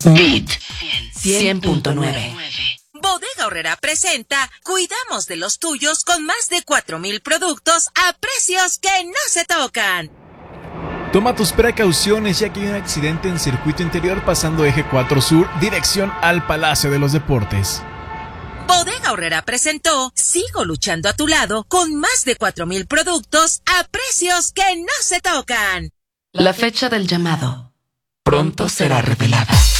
Beat 100.9. Bodega Aurrera presenta Cuidamos de los tuyos con más de 4,000 productos a precios que no se tocan. Toma tus precauciones ya que hay un accidente en circuito interior pasando eje 4 Sur, dirección al Palacio de los Deportes. Bodega Aurrera presentó Sigo luchando a tu lado con más de 4,000 productos a precios que no se tocan. La fecha del llamado pronto será revelada.